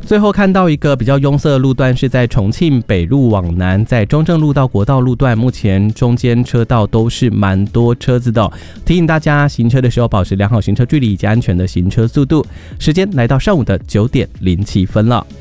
最后看到一个比较拥塞的路段是在重庆北路往南，在中正路到国道路段，目前中间车道都是蛮多车子的提醒大家行车的时候保持良好行车距离以及安全的行车速度。时间来到上午的9点07分了。